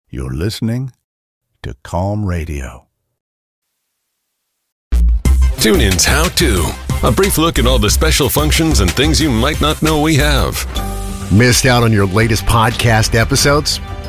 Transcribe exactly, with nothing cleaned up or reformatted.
You're listening to Calm Radio. TuneIn's How To. A brief look at all the special functions and things you might not know we have. Missed out on your latest podcast episodes?